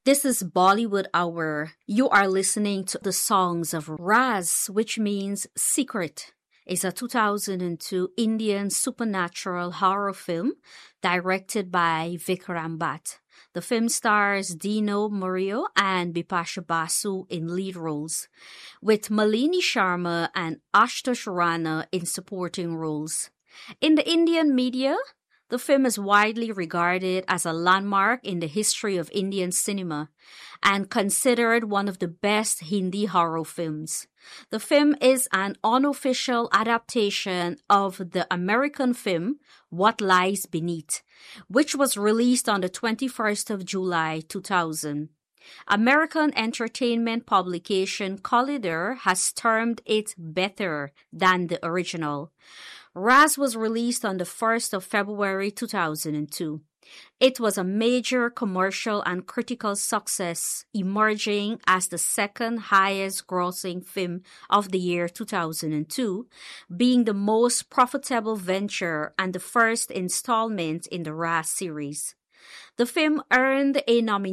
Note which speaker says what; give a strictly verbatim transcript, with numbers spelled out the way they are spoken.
Speaker 1: This is Bollywood Hour. You are listening to the songs of Raz, which means secret. It's a two thousand two Indian supernatural horror film directed by Vikram Bhatt. The film stars Dino Murio and Bipasha Basu in lead roles, with Malini Sharma and Ashutosh Rana in supporting roles. In the Indian media, the film is widely regarded as a landmark in the history of Indian cinema and considered one of the best Hindi horror films. The film is an unofficial adaptation of the American film What Lies Beneath, which was released on the twenty-first of July two thousand. American entertainment publication Collider has termed it better than the original. Raz was released on the first of February two thousand two. It was a major commercial and critical success, emerging as the second highest grossing film of the year two thousand two, being the most profitable venture and the first installment in the Raz series. The film earned a nomination